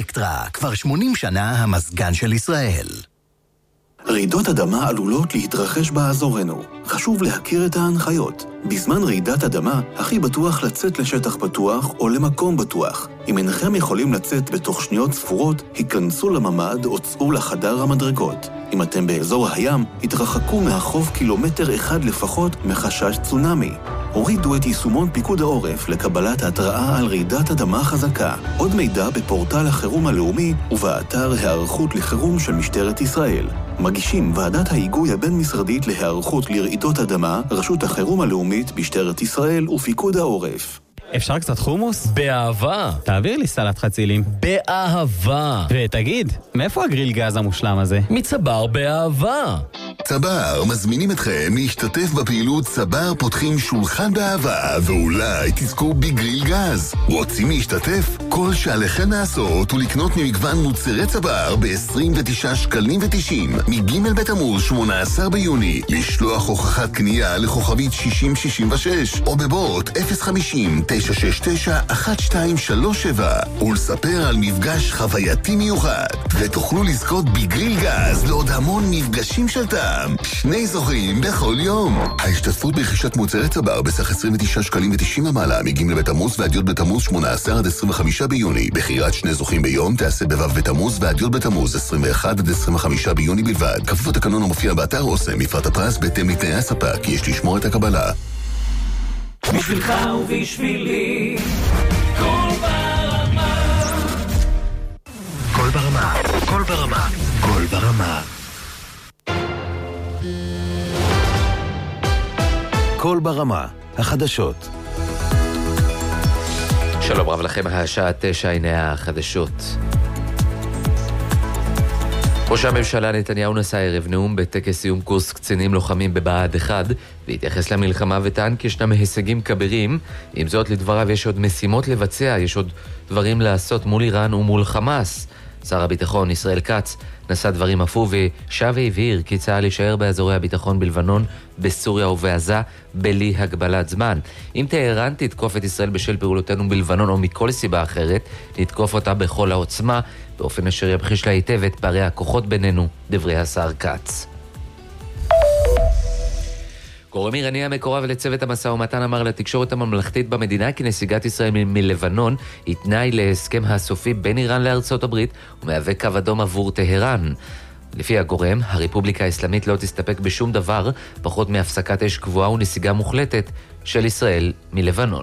אלקטרה, כבר 80 שנה המזגן של ישראל. רעידות אדמה עלולות להתרחש באזורנו. חשוב להכיר את ההנחיות. בזמן רעידת אדמה, הכי בטוח לצאת לשטח פתוח או למקום בטוח. אם אינכם יכולים לצאת בתוך שניות ספורות, היכנסו לממ"ד או צאו לחדר המדרגות. אם אתם באזור הים, התרחקו מהחוף קילומטר אחד לפחות מחשש צונאמי. הורידו את יישומון פיקוד העורף לקבלת התראה על רעידת אדמה חזקה. עוד מידע בפורטל החירום הלאומי ובאתר הערכות לחירום של משטרת ישראל. מגישים ועדת ההיגוי הבין-משרדית להיערכות לרעידות אדמה, רשות החירום הלאומית, משטרת ישראל ופיקוד העורף. אפשר קצת חומוס? באהבה. תעביר לי סלט חצילים. באהבה. ותגיד, מאיפה הגריל גז המושלם הזה? מצבר באהבה. צבר מזמינים אתכם להשתתף בפעילות צבר פותחים שולחן באהבה, ואולי תזכו בגריל גז. רוצים להשתתף? כל שעליכם לעשות הוא לקנות ממגוון מוצרי צבר ב-29 שקלים ו90 מג' בתמוז 18 ביוני, לשלוח הוכחת קנייה לכוכבית 6066 או בבוט 050-969-1237 ולספר על מפגש חווייתי מיוחד, ותוכלו לזכות בגריל גז לעוד המון מפגשים של טעם. 2 זוכים בכל יום. ההשתתפות ברכישת מוצרי צבר בסך 29 שקלים ו90 ומעלה מג' בתמוז ועד י' בתמוז 18 עד 25 ביוני. בחירת 2 זוכים ביום תעשה בו' בתמוז ועד י' בתמוז 21 עד 25 ביוני בלבד. כפוף לתקנון המופיע באתר אוסם. מפרט הפרס בהתאם לתנאי הספק. יש לשמור את הקבלה. בשבילך ובשבילי קול ברמה. קול ברמה, קול ברמה, קול ברמה. קול ברמה, החדשות. שלום רב לכם, השעה 9, הנה החדשות. ראש הממשלה נתניהו נשא ערב נאום בטקס סיום קורס קצינים לוחמים בבה"ד 1 והתייחס למלחמה וטען כי ישנם הישגים כבירים. עם זאת, לדבריו יש עוד משימות לבצע, יש עוד דברים לעשות מול איראן ומול חמאס. שר הביטחון ישראל כץ נשא דברים אפו ושב והבהיר כי צה"ל יישאר באזורי הביטחון בלבנון, בסוריה ובעזה בלי הגבלת זמן. אם טהרן תתקוף את ישראל בשל פעולותינו בלבנון או מכל סיבה אחרת, נתקוף אותה בכל העוצמה, באופן אשר יבחיש לה היטב את פערי הכוחות בינינו, דברי השר כץ. גורם איראני המקורב לצוות המשא ומתן אמר לתקשורת הממלכתית במדינה כי נסיגת ישראל מלבנון היא תנאי להסכם הסופי בין איראן לארצות הברית ומהווה קו אדום עבור טהרן. לפי הגורם, הרפובליקה האסלאמית לא תסתפק בשום דבר פחות מהפסקת אש קבועה ונסיגה מוחלטת של ישראל מלבנון.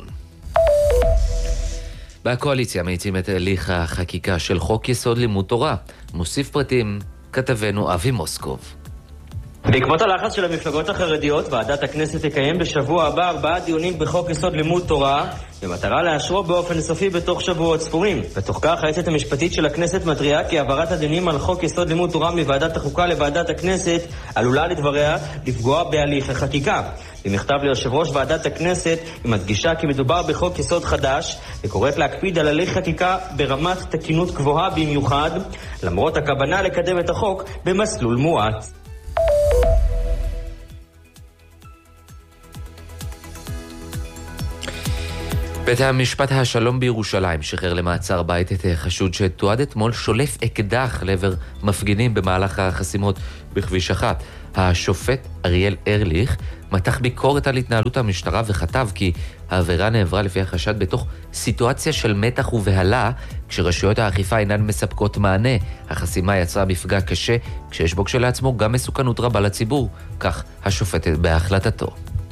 בקואליציה מאיצים את הליך החקיקה של חוק יסוד לימוד תורה. מוסיף פרטים כתבנו אבי מוסקוב. בעקבות הלחץ של המפלגות החרדיות, ועדת הכנסת תקיים בשבוע הבא 4 דיונים בחוק יסוד לימוד תורה, במטרה לאשרו באופן סופי בתוך שבועות ספורים. בתוך כך, היועצת המשפטית של הכנסת מתריעה כי העברת הדיונים על חוק יסוד לימוד תורה מוועדת החוקה לוועדת הכנסת עלולה לדבריה לפגוע בהליך החקיקה. במכתב ליושב ראש ועדת הכנסת היא מדגישה כי מדובר בחוק יסוד חדש וקוראת להקפיד על הליך חקיקה ברמת תקינות גבוהה במיוחד, למרות הכוונה לקדם את החוק במסלול מואץ. בית המשפט השלום בירושלים שחרר למעצר בית את חשוד שתועד אתמול שולף אקדח לעבר מפגינים במהלך החסימות בכביש 1. השופט אריאל ארליך מתח ביקורת על התנהלות המשטרה וכתב כי העבירה נעברה לפי החשד בתוך סיטואציה של מתח ובהלה, כשרשויות האכיפה אינן מספקות מענה. החסימה יצרה מפגע קשה, כשיש בו כשלעצמו גם מסוכנות רבה לציבור, כך השופטת בהחלטתו.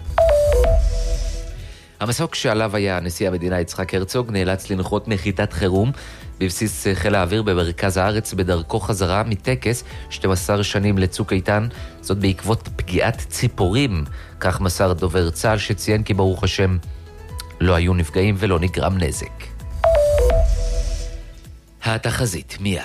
המסוק שעליו היה נשיא המדינה יצחק הרצוג נאלץ לנחות נחיתת חירום בבסיס חיל האוויר במרכז הארץ בדרכו חזרה מטקס 12 שנים לצוק איתן, זאת בעקבות פגיעת ציפורים. כך מסר דובר צה"ל שציין כי ברוך השם לא היו נפגעים ולא נגרם נזק. התחזית מיד.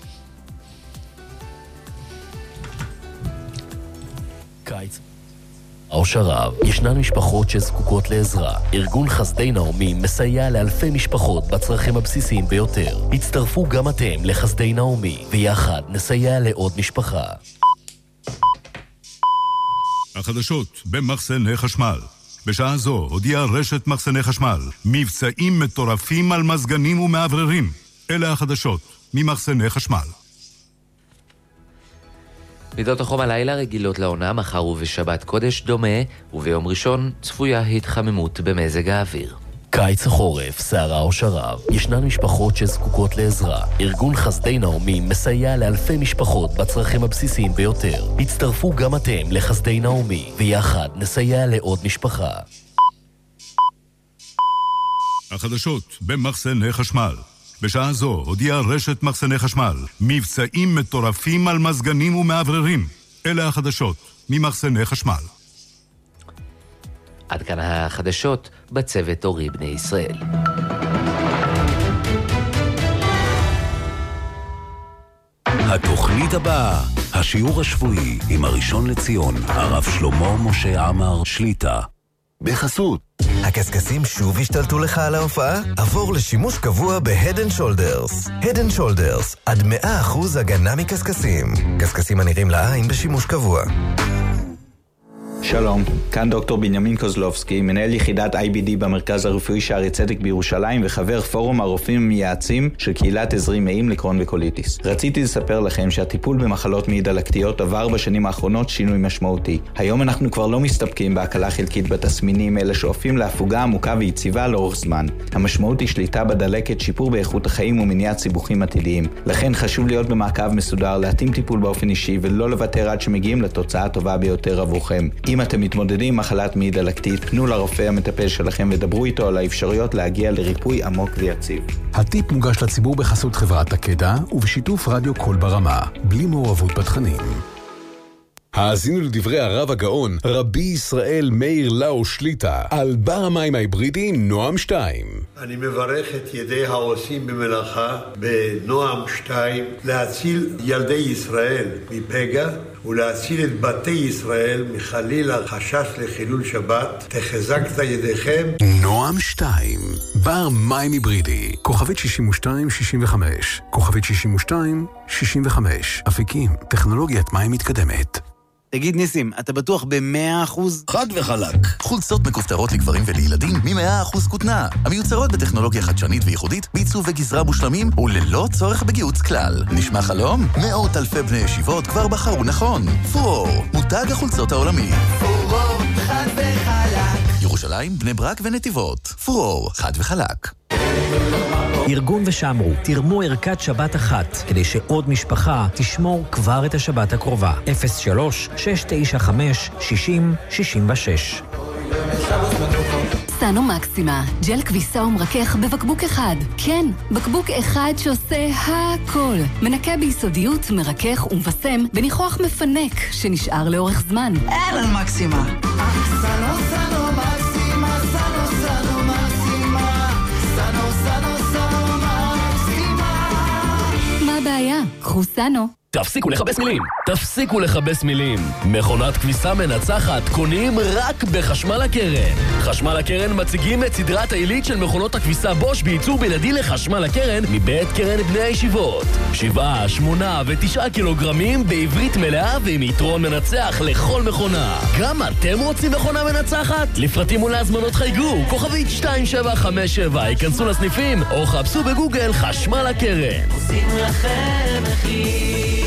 קיץ אושרה, ישנן משפחות שזקוקות לעזרה. ארגון חסדי נעמי מסייע לאלפי משפחות בצרכים הבסיסיים ביותר. הצטרפו גם אתם לחסדי נעמי, ויחד נסייע לעוד משפחה. החדשות במחסני חשמל. בשעה זו הודיעה רשת מחסני חשמל מבצעים מטורפים על מזגנים ומעבררים. אלה החדשות ממחסני חשמל. מידות החום הלילה רגילות לעונה, מחר ובשבת קודש דומה, וביום ראשון צפויה התחממות במזג האוויר. קיץ החורף, סערה או שרב, ישנן משפחות שזקוקות לעזרה. ארגון חסדי נעמי מסייע לאלפי משפחות בצרכים הבסיסיים ביותר. הצטרפו גם אתם לחסדי נעמי, ויחד נסייע לעוד משפחה. החדשות במחסני חשמל. בשעה זו הודיעה רשת מחסני חשמל מבצעים מטורפים על מזגנים ומעבררים. אלה החדשות ממחסני חשמל. עד כאן החדשות בצוות אורי בני ישראל. התוכנית הבאה, השיעור השבועי עם הראשון לציון, הרב שלמה משה עמר שליטה. בחסות. הקסקסים שוב השתלטו לך על ההופעה? עבור לשימוש קבוע ב-Head & Shoulders. Head & Shoulders, עד 100% הגנה מקסקסים. קסקסים הנראים לעין בשימוש קבוע. שלום, כאן דוקטור בנימין קוזלובסקי, מנהל יחידת IBD במרכז הרפואי שערי צדק בירושלים וחבר פורום הרופאים המייעצים של קהילת עזרי מעיים לקרון וקוליטיס. רציתי לספר לכם שהטיפול במחלות מעי דלקתיות עבר בשנים האחרונות שינוי משמעותי. היום אנחנו כבר לא מסתפקים בהקלה חלקית בתסמינים, אלא שואפים להפוגה עמוקה ויציבה לאורך זמן. המשמעות היא שליטה בדלקת, שיפור באיכות החיים ומניעת סיבוכים עתידיים. לכן חשוב להיות במעקב מסודר, להתאים טיפול באופן אישי ולא לוותר עד שמגיעים לתוצאה הטובה ביותר עבורכם. אם אתם מתמודדים עם מחלת מעי דלקתית, פנו לרופא המטפל שלכם ודברו איתו על האפשרויות להגיע לריפוי עמוק ויציב. הטיפ מוגש לציבור בחסות חברת הקדע ובשיתוף רדיו קול ברמה, בלי מעורבות בתכנים. האזינו לדברי הרב הגאון, רבי ישראל מאיר לאו שליטה, על בר המים ההיברידי נועם 2. אני מברך את ידי העושים במלאכה בנועם 2 להציל ילדי ישראל מפגע ולהציל את בתי ישראל מחלילה חשש לחילול שבת. תחזקת ידיכם. נועם 2, בר מים היברידי, כוכבית 6265, כוכבית 6265, אפיקים, טכנולוגיית מים מתקדמת. תגיד ניסים, אתה בטוח ב100%? חד וחלק. חולצות מכופתרות לגברים ולילדים מ100% כותנה. המיוצרות בטכנולוגיה חדשנית וייחודית, בעיצוב וגזרה מושלמים וללא צורך בגיוץ כלל. נשמע חלום? מאות אלפי בני ישיבות כבר בחרו נכון. פורור, מותג החולצות העולמי. פורור, חד וחלק. ירושלים, בני ברק ונתיבות. פורור, חד וחלק. ארגון ושמרו, תרמו ערכת שבת אחת, כדי שעוד משפחה תשמור כבר את השבת הקרובה. 03-695-60-66. סנו מקסימה, ג'ל כביסה ומרכך בבקבוק אחד. כן, בקבוק אחד שעושה הכל. מנקה ביסודיות, מרכך ומבשם בניחוח מפנק שנשאר לאורך זמן. אהלן מקסימה. סנו מקסימה, סנו מקסימה, סנו מקסימה. מה הבעיה? קחו סנו. תפסיקו לחבס מילים! תפסיקו לחבס מילים! מכונת כביסה מנצחת קונים רק בחשמל הקרן. חשמל הקרן מציגים את סדרת העילית של מכונות הכביסה בוש בייצור בלעדי לחשמל הקרן מבית קרן בני הישיבות. 7, 8 ו9 קילוגרמים בעברית מלאה ועם יתרון מנצח לכל מכונה. גם אתם רוצים מכונה מנצחת? לפרטים ולהזמנות חייגו, כוכבית 2757, ייכנסו לסניפים או חפשו בגוגל חשמל הקרן. עושים לכם מחיר.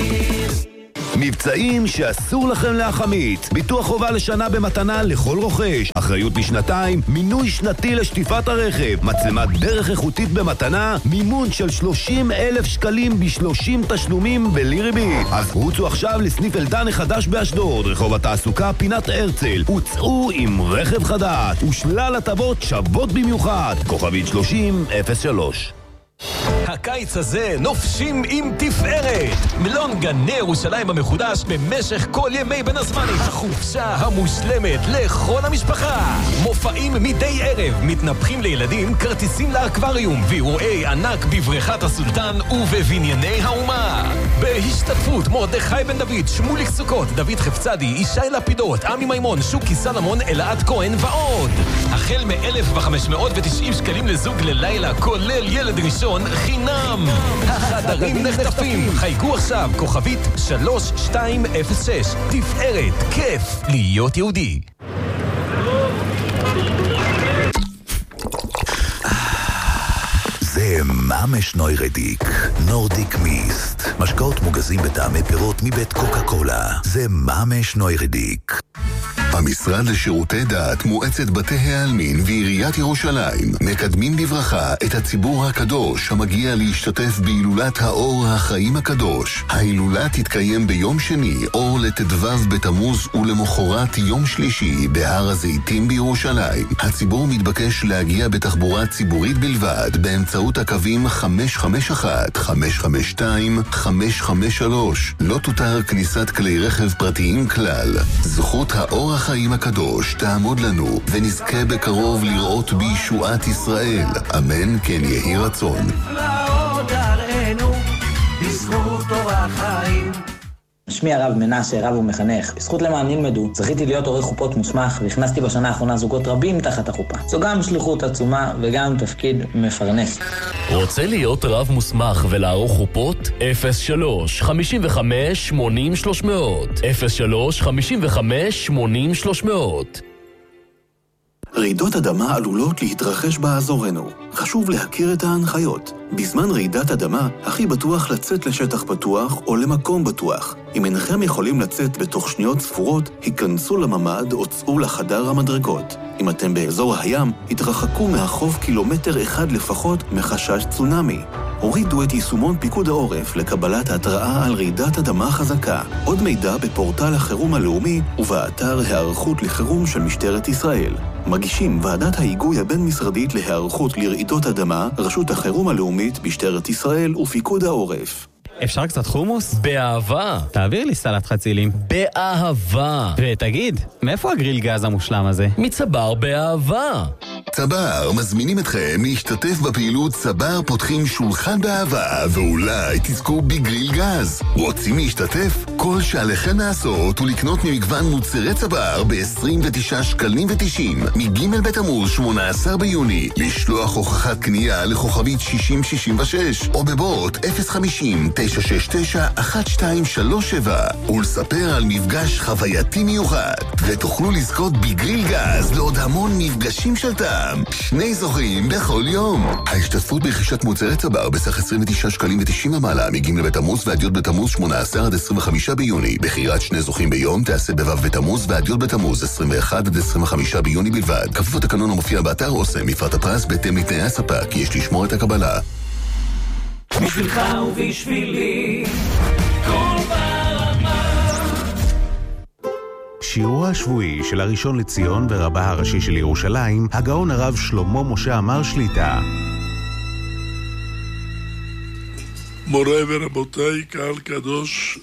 מבצעים שאסור לכם להחמיץ. ביטוח חובה לשנה במתנה לכל רוכש. אחריות לשנתיים, מינוי שנתי לשטיפת הרכב, מצלמת דרך איכותית במתנה, מימון של 30,000 שקלים ב30 תשלומים בלי ריבית. אז רוצו עכשיו לסניף אלדן החדש באשדוד, רחוב התעסוקה פינת הרצל. הוצאו עם רכב חדש ושלל הטבות שוות במיוחד. כוכבית 3003. הקיץ הזה נופשים עם תפארת. מלון גני ירושלים המחודש במשך כל ימי בין הזמנים. החופשה המושלמת לכל המשפחה. מופעים מדי ערב, מתנפחים לילדים, כרטיסים לאקווריום ואירועי ענק בבריכת הסולטן ובבנייני האומה. בהשתתפות מרדכי בן דוד, שמוליק סוכות, דוד חפצדי, ישי לפידות, עמי מימון, שוקי סלמון, אלעד כהן ועוד. החל מ-1,590 שקלים לזוג ללילה, כולל ילד ראשון חינם. החדרים נחטפים. חייגו עכשיו, כוכבית 3206. תפארת, כיף להיות יהודי. זה זה ממש נוירדיק, נורדיק מיסט. משקאות מוגזים בטעמי פירות מבית קוקה קולה. זה ממש נוירדיק. המשרד לשירותי דת, מועצת בתי העלמין ועיריית ירושלים מקדמים בברכה את הציבור הקדוש המגיע להשתתף בהילולת האור החיים הקדוש. ההילולה תתקיים ביום שני, אור לט"ו בתמוז, ולמחרת יום שלישי בהר הזיתים בירושלים. הציבור מתבקש להגיע בתחבורה ציבורית בלבד באמצעות הקווים 551, 552, 553. לא תותר כניסת כלי רכב פרטיים כלל. זכות האור החיים הקדוש תעמוד לנו ונזכה בקרוב לראות בישועת ישראל. אמן כן יהי רצון. שמי הרב מנשה, רב ומחנך. בזכות למען ילמדו, זכיתי להיות עורך חופות מוסמך, והכנסתי בשנה האחרונה זוגות רבים תחת החופה. זו גם שליחות עצומה וגם תפקיד מפרנס. רוצה להיות רב מוסמך ולערוך חופות? 03 55 80 300 03 55 80 300. רעידות אדמה עלולות להתרחש באזורנו. חשוב להכיר את ההנחיות. בזמן רעידת אדמה, הכי בטוח לצאת לשטח פתוח או למקום בטוח. אם אינכם יכולים לצאת בתוך שניות ספורות, היכנסו לממ"ד או צאו לחדר המדרגות. אם אתם באזור הים, התרחקו מהחוף קילומטר אחד לפחות מחשש צונאמי. הורידו את יישומון פיקוד העורף לקבלת התראה על רעידת אדמה חזקה. עוד מידע בפורטל החירום הלאומי ובאתר הערכות לחירום של משטרת ישראל. מגישים ועדת ההיגוי הבין-משרדית להיערכות לרעידות אדמה, רשות החירום הלאומית, משטרת ישראל ופיקוד העורף. אפשר קצת חומוס? באהבה. תעביר לי סלט חצילים. באהבה. ותגיד, מאיפה הגריל גז המושלם הזה? מצבר באהבה. צבר מזמינים אתכם להשתתף בפעילות צבר פותחים שולחן באהבה, ואולי תזכו בגריל גז. רוצים להשתתף? כל שעליכם לעשות הוא לקנות ממגוון מוצרי צבר ב-29 שקלים ו90 מג' בתמוז 18 ביוני, לשלוח הוכחת קנייה לכוכבית 6066 או בבוט 050-969-1237 ולספר על מפגש חווייתי מיוחד, ותוכלו לזכות בגריל גז לעוד המון מפגשים של טעם. 2 זוכים בכל יום. ההשתתפות ברכישת מוצרי צבר בסך 29 שקלים ו90 ומעלה מג' בתמוז ועד י' בתמוז 18 עד 25 ביוני. בחירת 2 זוכים ביום תעשה בו' בתמוז ועד י' בתמוז 21 עד 25 ביוני בלבד. כפוף לתקנון המופיע באתר אוסם. מפרט הפרס בהתאם לתנאי הספק, יש לשמור את הקבלה. בשבילך ובשבילי כל ברמה. שיעורו השבועי של הראשון לציון ורבה הראשי של ירושלים, הגאון הרב שלמה משה עמר שליטה. מוריי ורבותיי, קהל קדוש,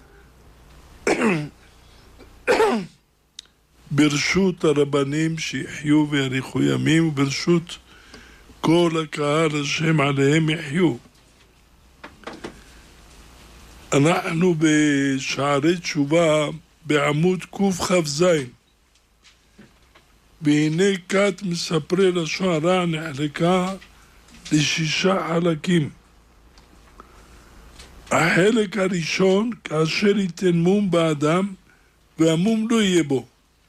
ברשות הרבנים שיחיו ויאריכו ימים, וברשות כל הקהל השם עליהם יחיו. אנחנו בשערי תשובה בעמוד קכ"ז, והנה כת מספרי לשון הרע נחלקה ל6 חלקים. החלק הראשון, כאשר ייתן מום באדם והמום לא יהיה בו,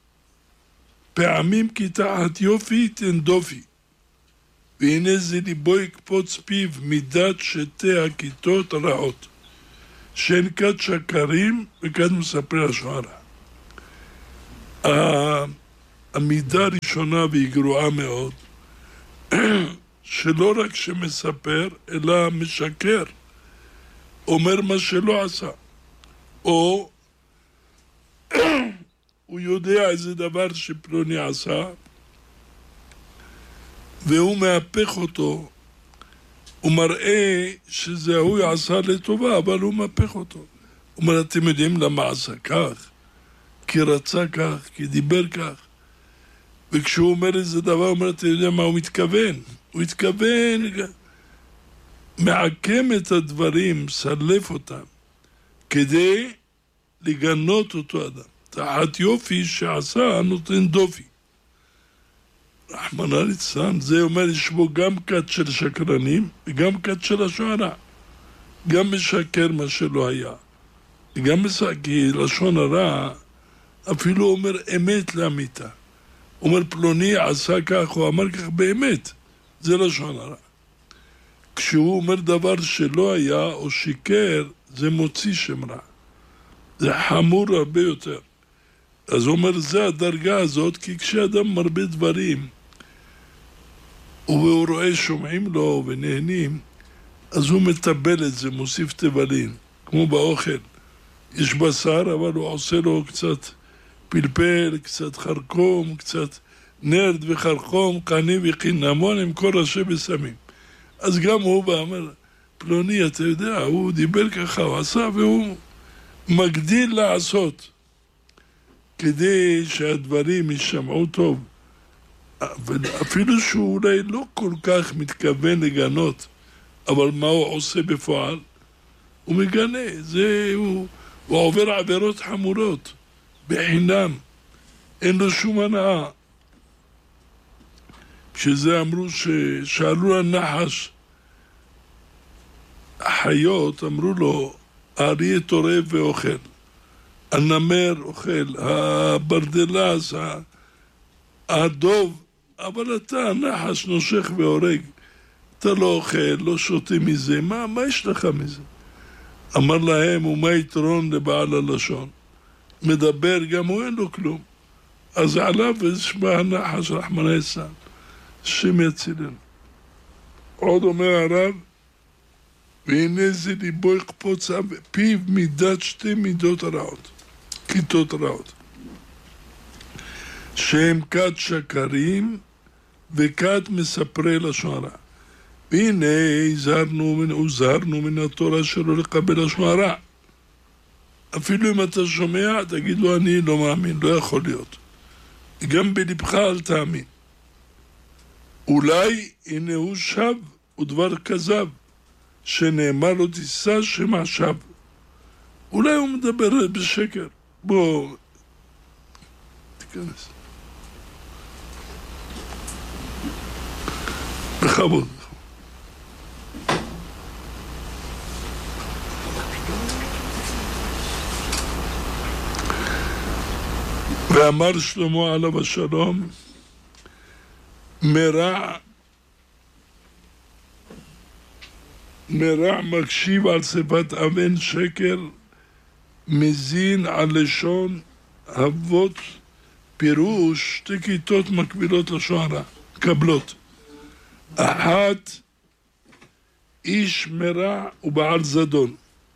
פעמים כי תחת יופי ייתן דופי, והנה זה ליבו יקפוץ פיו מידת שתי הכיתות רעות, שאין כת שקרים וכת מספרי לשון הרע. המידה הראשונה והיא גרועה מאוד, שלא רק שמספר אלא משקר, אומר מה שלא עשה, או הוא יודע איזה דבר שפלוני עשה והוא מהפך אותו, הוא מראה שזה הוא עשה לטובה, אבל הוא מהפך אותו. הוא אומר, אתם יודעים למה עשה כך? כי רצה כך, כי דיבר כך. וכשהוא אומר איזה דבר, הוא אומר, אתה יודע מה הוא מתכוון? הוא מתכוון, מעקם את הדברים, סלף אותם, כדי לגנות אותו אדם. תחת יופי שעשה, נותן דופי. רחמנא ליצלן, זה אומר, יש בו גם כת של שקרנים, וגם כת של לשון הרע. גם משקר מה שלא היה. וגם כי לשון הרע, אפילו אומר אמת לאמיתה. אומר פלוני עשה כך, הוא אמר כך באמת. זה לשון הרע. כשהוא אומר דבר שלא היה או שיקר, זה מוציא שם רע. זה חמור הרבה יותר. אז הוא אומר, זה הדרגה הזאת, כי כשאדם מרבה דברים, והוא רואה שומעים לו ונהנים, אז הוא מטבל את זה, מוסיף תבלין, כמו באוכל. יש בשר, אבל הוא עושה לו קצת פלפל, קצת חרקום, קצת נרד וחרקום, קני וחינמון, עם כל ראשי בסמים. אז גם הוא בא, אומר, פלוני, אתה יודע, הוא דיבר ככה, הוא עשה, והוא מגדיל לעשות, כדי שהדברים יישמעו טוב. אפילו שהוא אולי לא כל כך מתכוון לגנות, אבל מה הוא עושה בפועל? הוא מגנה, הוא עובר עבירות חמורות, בחינם, אין לו שום הנאה. כשזה אמרו ששאלו לנחש, החיות אמרו לו, האריה טורף ואוכל, הנמר אוכל, הברדלס, הדוב, אבל אתה הנחש נושך והורג, אתה לא אוכל, לא שותה מזה, מה יש לך מזה? אמר להם, ומה יתרון לבעל הלשון? מדבר, גם הוא אין לו כלום. אז עליו ושמע הנחש רחמנא ליצלן, השם יצילנו. עוד אומר הרב, והנה זה ליבו יקפוץ פיו מידת שתי מידות רעות, כיתות רעות, שהם כת שקרים וכת מספרי לשון הרע. והנה הוזהרנו מן התורה שלא לקבל לשון הרע. אפילו אם אתה שומע, תגיד לו, אני לא מאמין, לא יכול להיות. גם בלבך אל תאמין. אולי הנה הוא שב ודבר כזב, שנאמר לו תישא שמע שב. אולי הוא מדבר בשקר. בוא, תיכנס. בכבוד. ואמר שלמה עליו השלום, מרע מקשיב על שפת אבן שקר, מזין על לשון אבות, פירוש שתי כיתות מקבילות לשון הרע, קבלות. אחת, איש מרע ובעל זדון,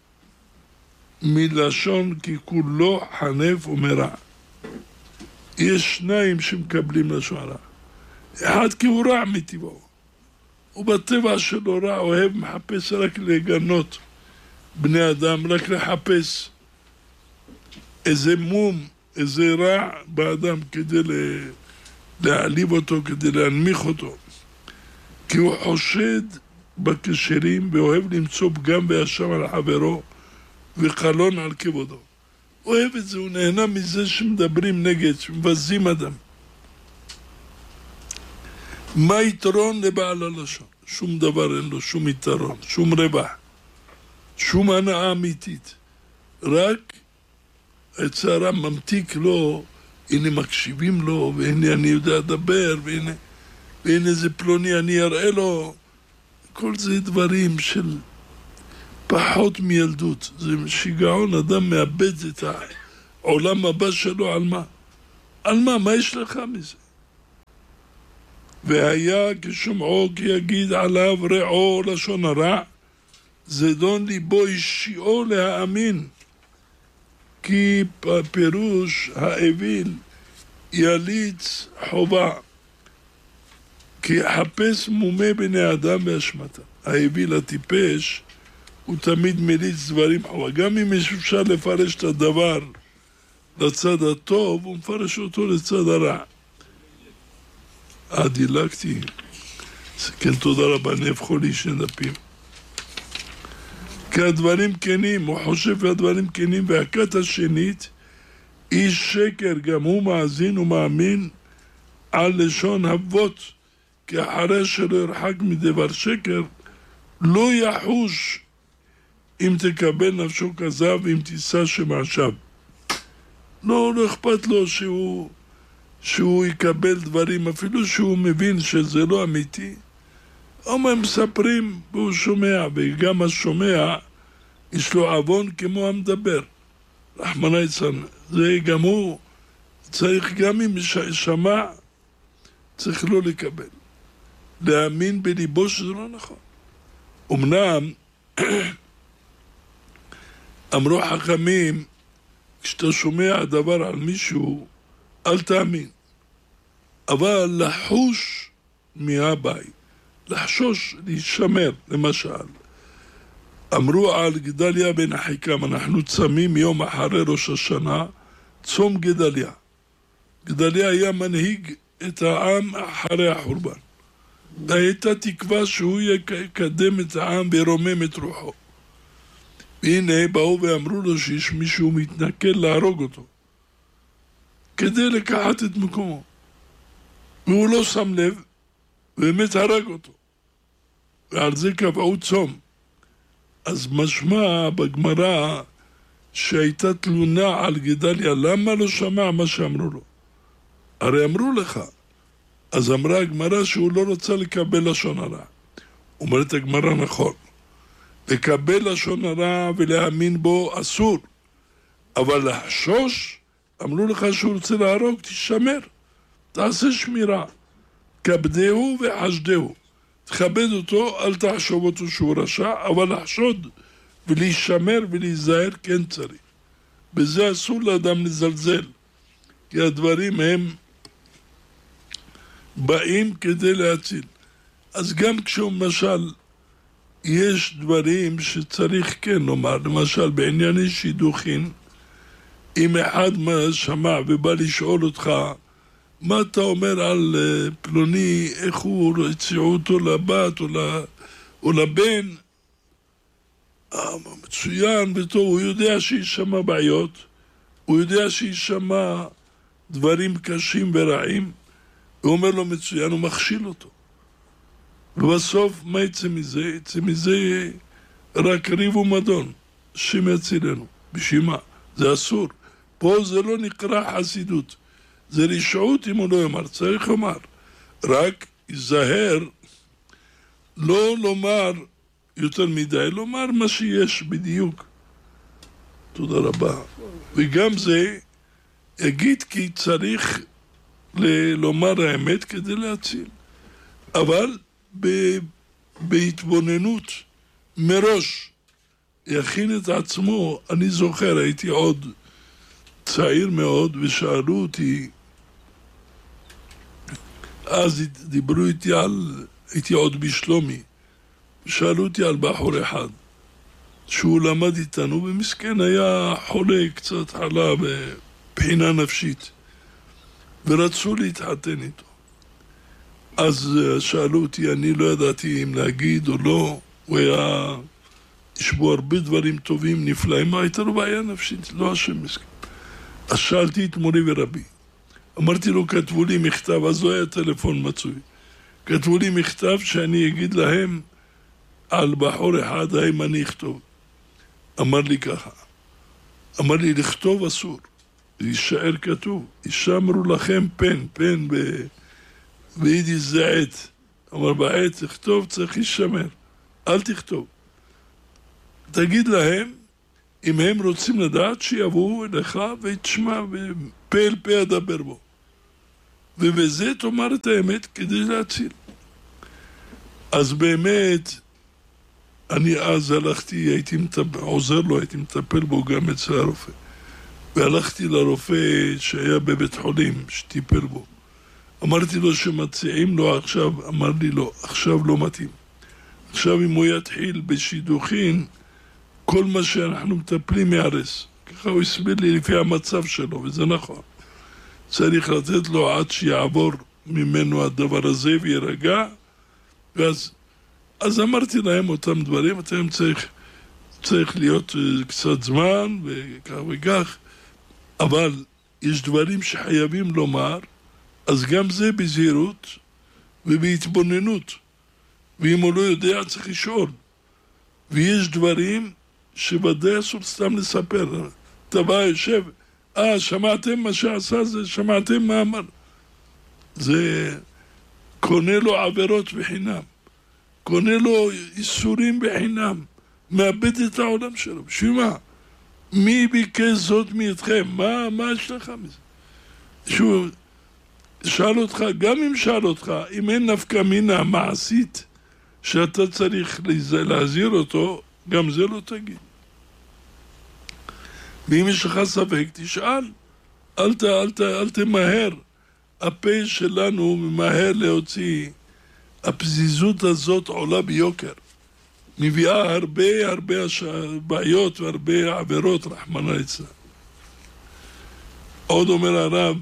מלשון כי כולו חנף ומרע. יש שניים שמקבלים לשון הרע. אחד כי הוא רע מטבעו, הוא בטבע שלו רע, אוהב, מחפש רק לגנות בני אדם, רק לחפש איזה מום, איזה רע באדם כדי להעליב אותו, כדי להנמיך אותו. כי הוא חושד בקשרים ואוהב למצוא פגם ואשם על חברו וחלון על כבודו. אוהב את זה, הוא נהנה מזה שמדברים נגד, שמבזים אדם. מה יתרון לבעל הלשון? שום דבר אין לו, שום יתרון, שום רווח, שום הנאה אמיתית. רק הצערה ממתיק לו, הנה מקשיבים לו, והנה אני יודע לדבר, והנה זה פלוני, אני אראה לו. כל זה דברים של פחות מילדות. זה שיגעון, אדם מאבד את העולם הבא שלו. על מה? על מה? מה יש לך מזה? והיה כשומעו כי יגיד עליו רעו לשון הרע, זדון ליבו אישיעו להאמין, כי פירוש האוויל יליץ חובה, כי יחפש מומי בני אדם באשמתם. האוויל הטיפש הוא תמיד מליץ דברים חובה. גם אם אפשר לפרש את הדבר לצד הטוב, הוא מפרש אותו לצד הרע. דילגתי. כן, תודה רבה, נהפכו לי שני דפים. כי הדברים כנים, הוא חושב שהדברים כנים, והכת השנית, איש שקר, גם הוא מאזין ומאמין על לשון אבות, כי אחרי שלא ירחק מדבר שקר, לא יחוש אם תקבל נפשו כזב ואם תישא שמע שב. לא אכפת לו שהוא יקבל דברים, אפילו שהוא מבין שזה לא אמיתי, הם מספרים והוא שומע, וגם השומע יש לו עוון כמו המדבר. רחמנא ליצלן, זה גם הוא צריך, גם אם שמע, צריך לא לקבל. להאמין בליבו שזה לא נכון. אמנם, אמרו חכמים, כשאתה שומע דבר על מישהו, אל תאמין. אבל לחוש מהבית, לחשוש, להישמר, למשל. אמרו על גדליה בן אחיקם, אנחנו צמים יום אחרי ראש השנה, צום גדליה. גדליה היה מנהיג את העם אחרי החורבן. הייתה תקווה שהוא יקדם את העם ורומם את רוחו. והנה באו ואמרו לו שיש מישהו מתנכל להרוג אותו, כדי לקחת את מקומו. והוא לא שם לב, באמת הרג אותו. ועל זה קבעו צום. אז משמע בגמרא שהייתה תלונה על גדליה, למה לא שמע מה שאמרו לו? הרי אמרו לך. אז אמרה הגמרא שהוא לא רוצה לקבל לשון הרע. אומרת הגמרא נכון. לקבל לשון הרע ולהאמין בו אסור. אבל לחשוש, אמרו לך שהוא רוצה להרוג, תשמר. תעשה שמירה. כבדהו וחשדהו. תכבד אותו, אל תחשוב אותו שהוא רשע, אבל לחשוד ולהישמר ולהיזהר כן צריך. בזה אסור לאדם לזלזל. כי הדברים הם באים כדי להציל. אז גם כשמשל יש דברים שצריך כן לומר, למשל בענייני שידוכין, אם אחד שמע ובא לשאול אותך, מה אתה אומר על פלוני, איך הוא הציעו אותו לבת או לבן, מצוין, וטוב, הוא יודע שיש שם בעיות, הוא יודע שיש שם דברים קשים ורעים, הוא אומר לו מצוין, הוא מכשיל אותו. ובסוף מה יצא מזה? יצא מזה רק ריב ומדון, השם יצילנו. בשביל מה? זה אסור. פה זה לא נקרא חסידות. זה רשעות אם הוא לא יאמר, צריך לומר. רק ייזהר לא לומר יותר מדי, לומר מה שיש בדיוק. תודה רבה. וגם זה יגיד כי צריך לומר האמת כדי להציל. אבל בהתבוננות מראש יכין את עצמו. אני זוכר, הייתי עוד צעיר מאוד ושאלו אותי, אז דיברו איתי הייתי עוד בשלומי, ושאלו אותי על בחור אחד שהוא למד איתנו, ומסכן היה חולה, קצת חלה בבחינה נפשית, ורצו להתחתן איתו. אז שאלו אותי, אני לא ידעתי אם להגיד או לא. הוא היה, יש בו הרבה דברים טובים, נפלאים, הייתה לו בעיה נפשית, לא השם מסכן. אז שאלתי את מורי ורבי, אמרתי לו, כתבו לי מכתב, אז לא היה טלפון מצוי, כתבו לי מכתב שאני אגיד להם על בחור אחד, האם אני אכתוב. אמר לי ככה, אמר לי, לכתוב אסור, יישאר כתוב, ישמרו לכם פן ביידיש זה עת. אמר, בעת לכתוב צריך להישמר, אל תכתוב. תגיד להם, אם הם רוצים לדעת, שיבואו אליך ותשמע, ופה אל פה אדבר בו. ובזה תאמר את האמת כדי להציל. אז באמת, אני אז הלכתי, הייתי עוזר לו, הייתי מטפל בו גם אצל הרופא. והלכתי לרופא שהיה בבית חולים, שטיפל בו. אמרתי לו שמציעים לו עכשיו, אמר לי לא, עכשיו לא מתאים. עכשיו אם הוא יתחיל בשידוכין, כל מה שאנחנו מטפלים יערס. ככה הוא הסביר לי לפי המצב שלו, וזה נכון. צריך לתת לו עד שיעבור ממנו הדבר הזה וירגע, אז אמרתי להם אותם דברים, אתם צריך להיות קצת זמן וכך וכך, אבל יש דברים שחייבים לומר, אז גם זה בזהירות ובהתבוננות, ואם הוא לא יודע צריך לשאול. ויש דברים שבדי אסור סתם לספר. אתה בא יושב, שמעתם מה שעשה זה, שמעתם מה אמר. זה קונה לו עבירות בחינם. קונה לו איסורים בחינם, מאבד את העולם שלו. בשביל מה? מי ביקש זאת מאתכם? מה יש לך מזה? שהוא שאל אותך, גם אם שאל אותך, אם אין נפקא מינה מעשית שאתה צריך להזהיר אותו, גם זה לא תגיד. ואם יש לך ספק, תשאל. אל תמהר. הפה שלנו ממהר להוציא. הפזיזות הזאת עולה ביוקר. מביאה הרבה בעיות והרבה עבירות, רחמנא ליצלן. עוד אומר הרב,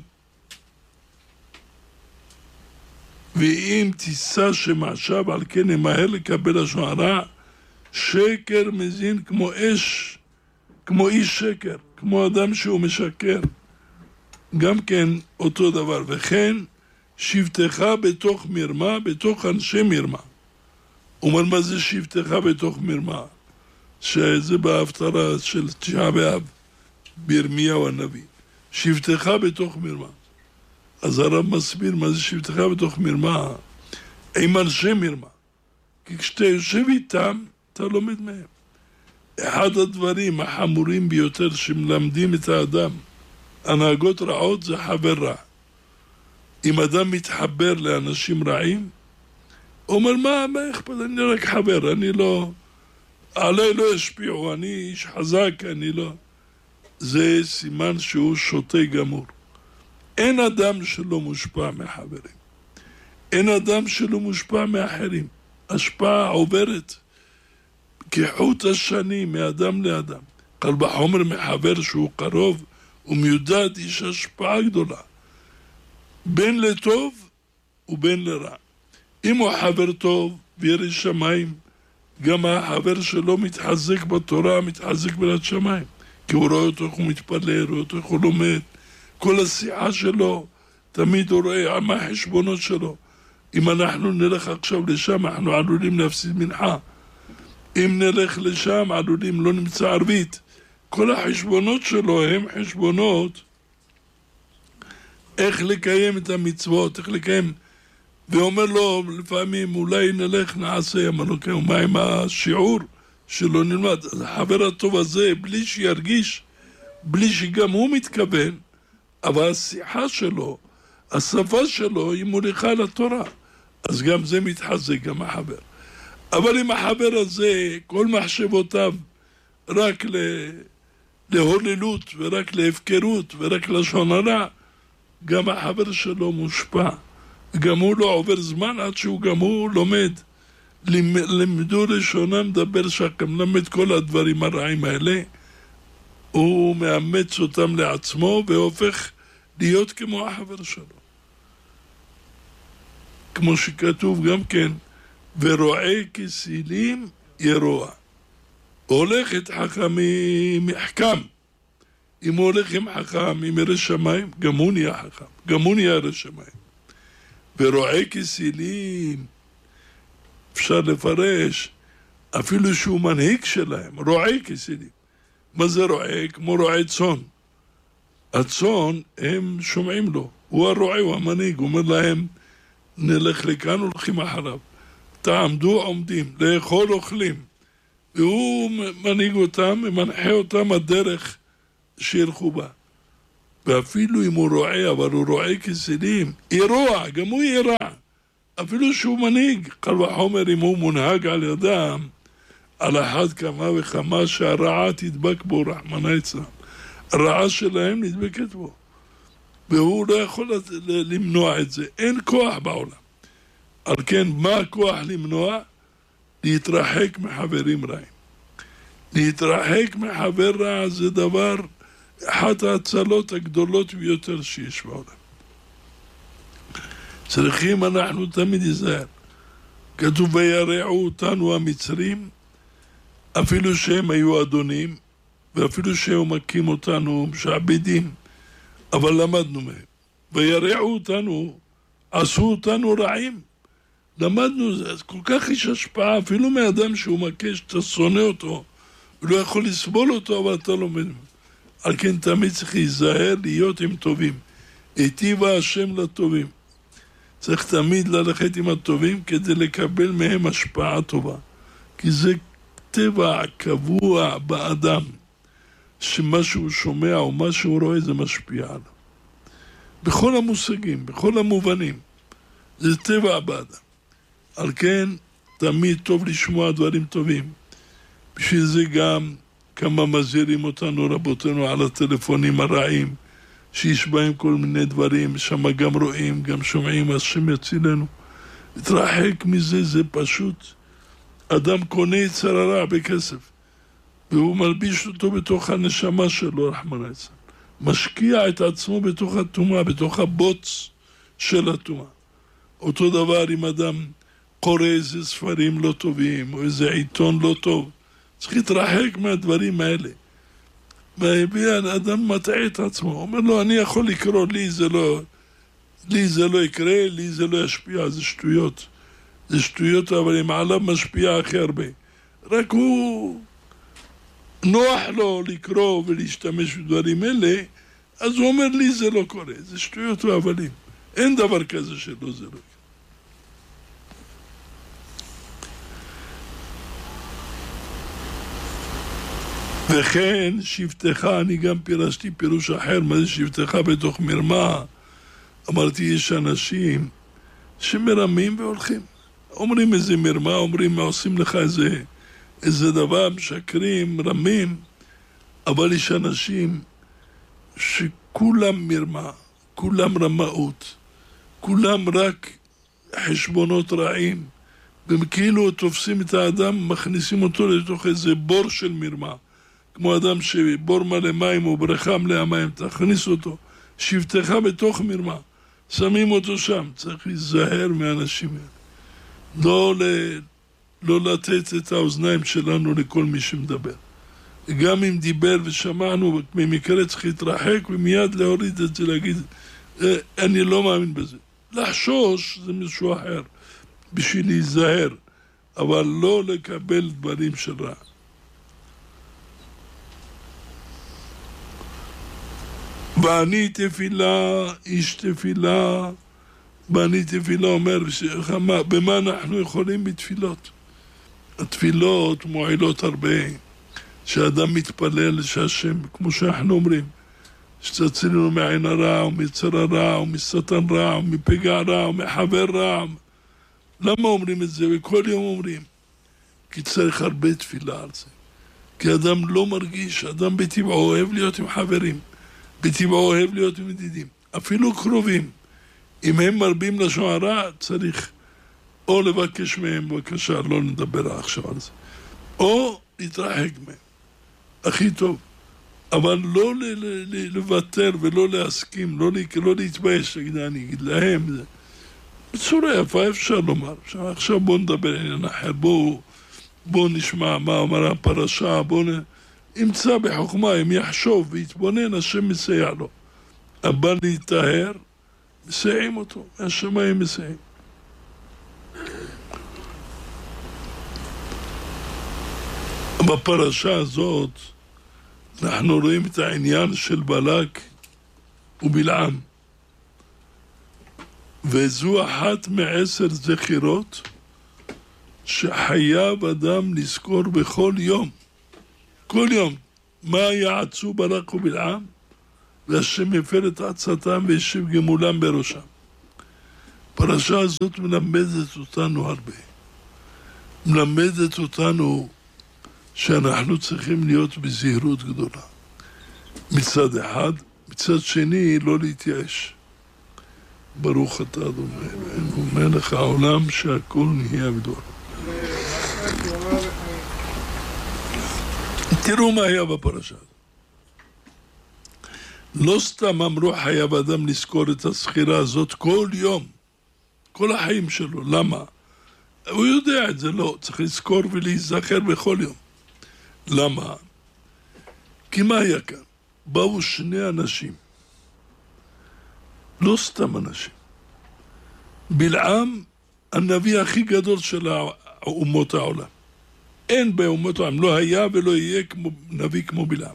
ואם תישא שמעשב על כן נמהר לקבל לשון הרע, שקר מזין כמו אש, כמו איש שקר, כמו אדם שהוא משקר. גם כן אותו דבר. וכן שבטך בתוך מרמה, בתוך אנשי מרמה. אומר מה זה שבטך בתוך מרמה? שזה בהפטרה של תשעה באב, בירמיהו הנביא. שבטך בתוך מרמה. אז הרב מסביר מה זה שבטך בתוך מרמה, עם אנשי מרמה. כי כשאתה יושב איתם, אתה לומד מהם. אחד הדברים החמורים ביותר שמלמדים את האדם, הנהגות רעות זה חבר רע. אם אדם מתחבר לאנשים רעים, הוא אומר, מה אכפת? אני רק חבר, אני לא, עליי לא ישפיעו, אני איש חזק, אני לא. זה סימן שהוא שוטה גמור. אין אדם שלא מושפע מהחברים. אין אדם שלא מושפע מאחרים. השפעה עוברת כחוט השני מאדם לאדם. קל וחומר מחבר שהוא קרוב ומיודד, יש השפעה גדולה. בין לטוב ובין לרע. אם הוא חבר טוב וירא שמיים, גם החבר שלו מתחזק בתורה, מתחזק בלת שמיים. כי הוא רואה אותו איך הוא מתפלל, רואה אותו איך הוא לומד. כל השיחה שלו, תמיד הוא רואה מה החשבונות שלו. אם אנחנו נלך עכשיו לשם, אנחנו עלולים להפסיד מנחה. אם נלך לשם, עלולים לא נמצא ערבית. כל החשבונות שלו הם חשבונות איך לקיים את המצוות, איך לקיים. ואומר לו, לפעמים אולי נלך נעשה, אמר לו, ומה עם השיעור שלא נלמד? אז החבר הטוב הזה, בלי שירגיש, בלי שגם הוא מתכוון, אבל השיחה שלו, השפה שלו, היא מוליכה לתורה. אז גם זה מתחזק, גם החבר. אבל אם החבר הזה, כל מחשבותיו, רק להוללות, ורק להפקרות, ורק לשון הרע, גם החבר שלו מושפע. גם הוא לא עובר זמן עד שהוא גם הוא לומד. למדו ראשונה מדבר שקם, למד כל הדברים הרעים האלה. הוא מאמץ אותם לעצמו והופך להיות כמו החבר שלו. כמו שכתוב גם כן, ורועה כסילים ירוע. הולך את חכמים יחכם. אם הוא הולך עם חכם, עם ירא שמיים, גם הוא נהיה חכם. גם הוא נהיה ירא שמיים. ורועה כסילים, אפשר לפרש, אפילו שהוא מנהיג שלהם, רועה כסילים. מה זה רועה? כמו רועה צאן. הצאן, הם שומעים לו. הוא הרועה, הוא המנהיג. הוא אומר להם, נלך לכאן, הולכים אחריו. תעמדו עומדים, לאכול אוכלים. והוא מנהיג אותם, ומנחה אותם הדרך שילכו בה. ואפילו אם הוא רועה, אבל הוא רועה כסילים, ירוע, גם הוא ירע. אפילו שהוא מנהיג, קל וחומר אם הוא מונהג על ידם, על אחד כמה וכמה שהרעה תדבק בו, רחמנא ליצלן. הרעה שלהם נדבקת בו. והוא לא יכול למנוע את זה. אין כוח בעולם. על כן, מה הכוח למנוע? להתרחק מחברים רעים. להתרחק מחבר רע זה דבר, אחת ההצלות הגדולות ביותר שיש בעולם. צריכים אנחנו תמיד להיזהר. כתוב וירעו אותנו המצרים, אפילו שהם היו אדונים, ואפילו שהם מכים אותנו משעבדים, אבל למדנו מהם. וירעו אותנו, עשו אותנו רעים. למדנו, אז כל כך יש השפעה, אפילו מאדם שהוא מכה, שאתה שונא אותו, הוא לא יכול לסבול אותו, אבל אתה לומד. על כן תמיד צריך להיזהר להיות עם טובים. היטיבה השם לטובים. צריך תמיד ללכת עם הטובים כדי לקבל מהם השפעה טובה. כי זה טבע קבוע באדם, שמה שהוא שומע או מה שהוא רואה זה משפיע עליו. בכל המושגים, בכל המובנים, זה טבע באדם. על כן, תמיד טוב לשמוע דברים טובים. בשביל זה גם כמה מזהירים אותנו רבותינו על הטלפונים הרעים, שיש בהם כל מיני דברים, שם גם רואים, גם שומעים, השם יצילנו. להתרחק מזה, זה פשוט. אדם קונה יצר הרע בכסף, והוא מלביש אותו בתוך הנשמה שלו, רחמנא ליצלן. משקיע את עצמו בתוך הטומאה, בתוך הבוץ של הטומאה. אותו דבר אם אדם קורא איזה ספרים לא טובים, או איזה עיתון לא טוב, צריך להתרחק מהדברים האלה. והאדם מטעה את עצמו, אומר לו, אני יכול לקרוא, לי זה לא יקרה, לי זה לא ישפיע, זה שטויות. זה שטויות, אבל אם עליו משפיע הכי הרבה. רק הוא נוח לו לקרוא ולהשתמש בדברים אלה, אז הוא אומר לי זה לא קורה, זה שטויות והבלים. אין דבר כזה שלא זה לא יקרה. וכן שבטך, אני גם פירשתי פירוש אחר, מה זה שבטך בתוך מרמה? אמרתי, יש אנשים שמרמים והולכים. אומרים איזה מרמה, אומרים מה עושים לך איזה דבר, משקרים, מרמים, אבל יש אנשים שכולם מרמה, כולם רמאות, כולם רק חשבונות רעים, וכאילו תופסים את האדם, מכניסים אותו לתוך איזה בור של מרמה, כמו אדם שבור מלא מים או בריכה מלאה מים, תכניס אותו, שבטך בתוך מרמה, שמים אותו שם. צריך להיזהר מהאנשים האלה, לא לתת את האוזניים שלנו לכל מי שמדבר. גם אם דיבר ושמענו, במקרה צריך להתרחק ומיד להוריד את זה, להגיד, אני לא מאמין בזה. לחשוש זה משהו אחר, בשביל להיזהר, אבל לא לקבל דברים של רע. ואני תפילה, איש תפילה, ואני תפילה אומר, במה אנחנו יכולים בתפילות? התפילות מועילות הרבה, שאדם מתפלל שהשם, כמו שאנחנו אומרים, שתצילנו מעין הרע, ומצר הרע, ומשטן רע, ומפגע רע, ומחבר רע. למה אומרים את זה? וכל יום אומרים. כי צריך הרבה תפילה על זה. כי אדם לא מרגיש, אדם בטבעו אוהב להיות עם חברים, בטבעו אוהב להיות עם ידידים, אפילו קרובים. אם הם מרבים לשון הרע, צריך או לבקש מהם, בבקשה, לא נדבר עכשיו על זה, או להתרחק מהם. הכי טוב. אבל לא לוותר ולא להסכים, לא להתבייש, אני אגיד להם, זה בצורה יפה אפשר לומר. עכשיו בואו נדבר עניין אחר, בואו נשמע מה אמרה הפרשה, בואו נמצא בחוכמה, אם יחשוב ויתבונן, השם מסייע לו. הבא להתאהר, מסייעים אותו, השמיים מסייעים. בפרשה הזאת אנחנו רואים את העניין של בלק ובלעם, וזו אחת מ10 זכירות שחייב אדם לזכור בכל יום. כל יום, מה יעצו בלק ובלעם? והשם יפר את עצתם וישב גמולם בראשם. הפרשה הזאת מלמדת אותנו הרבה. מלמדת אותנו שאנחנו צריכים להיות בזהירות גדולה. מצד אחד, מצד שני, לא להתייאש. ברוך אתה אדוני אלוהינו מלך העולם שהכל נהיה בדברו. תראו מה היה בפרשה. לא סתם אמרו חייב אדם לזכור את הסחירה הזאת כל יום, כל החיים שלו. למה? הוא יודע את זה, לא. צריך לזכור ולהיזכר בכל יום. למה? כי מה היה כאן? באו 2 אנשים, לא סתם אנשים. בלעם, הנביא הכי גדול של אומות העולם. אין באומות העולם, לא היה ולא יהיה נביא כמו בלעם.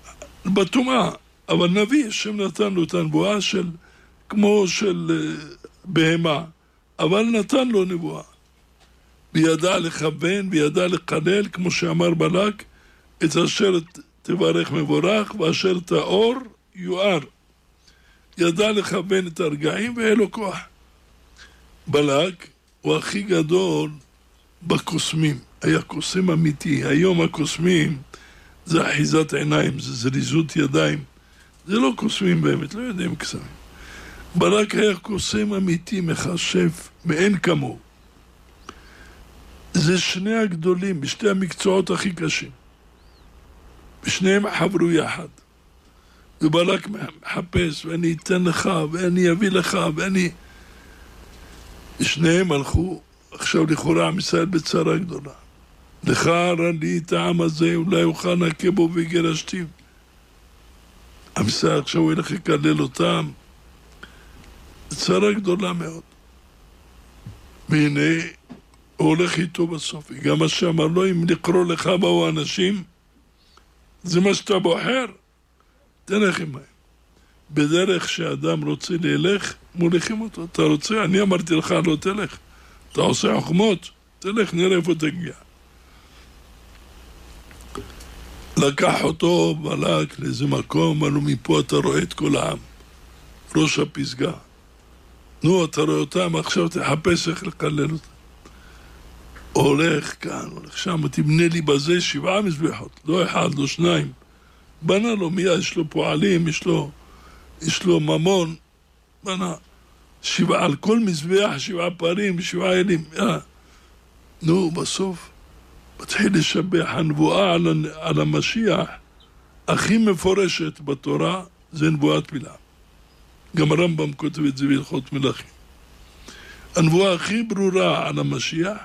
בטומאה, אבל נביא, השם נתן לו את הנבואה כמו של בהמה, אבל נתן לו נבואה. וידע לכוון וידע לקלל, כמו שאמר בלק, את אשר תברך מבורך ואשר תאור יואר. ידע לכוון את הרגעים והיה לו כוח. בלק הוא הכי גדול בקוסמים, היה קוסם אמיתי. היום הקוסמים זה אחיזת עיניים, זה זריזות ידיים, זה לא קוסמים באמת, לא יודעים קסמים. בלק היה קוסם אמיתי, מחשב, מאין כמוהו. זה שני הגדולים, בשתי המקצועות הכי קשים. ושניהם חברו יחד. ובלק מחפש, ואני אתן לך, ואני אביא לך, ואני... שניהם הלכו, עכשיו לכאורה עם ישראל בצרה גדולה. לך רדי את העם הזה, אולי אוכל נקה בו וגרשתיו. עם ישראל עכשיו הוא ילך לקלל אותם. צרה גדולה מאוד. והנה, הוא הולך איתו בסוף. גם מה שאמר לו, אם לקרוא לך באו אנשים, זה מה שאתה בוחר, תלך עמהם. בדרך שאדם רוצה ללך, מוליכים אותו. אתה רוצה? אני אמרתי לך, לא תלך. אתה עושה חוכמות, תלך, נראה איפה תגיע. לקח אותו בלק לאיזה מקום, אמרו מפה אתה רואה את כל העם. ראש הפסגה. נו, אתה רואה אותם, עכשיו תחפש איך לקלל אותם. הולך כאן, הולך שם, תבנה לי בזה 7 מזבחות, לא 1, לא 2. בנה לו מיד, יש לו פועלים, יש לו ממון, בנה 7, על כל מזבח 7 פרים, 7 אלים. נו, בסוף, מתחיל לשבח הנבואה על המשיח, הכי מפורשת בתורה, זה נבואת בלעם. גם הרמב"ם כותב את זה בהלכות מלכים. הנבואה הכי ברורה על המשיח,